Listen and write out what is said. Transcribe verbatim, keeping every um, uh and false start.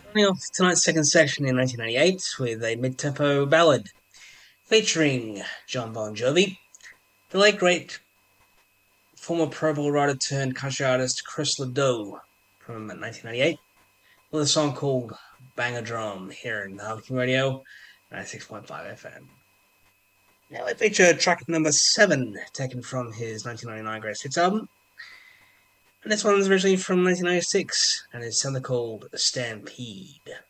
Starting off tonight's second section in nineteen ninety-eight with a mid-tempo ballad featuring John Bon Jovi, the late great former Pro Bowl writer turned country artist Chris Ledoux from nineteen ninety-eight, with a song called Bang a Drum here in Harlequin Radio, ninety-six point five F M. Now we feature track number seven, taken from his nineteen ninety-nine Greatest Hits album. And this one's originally from nineteen ninety-six, and is something called Stampede.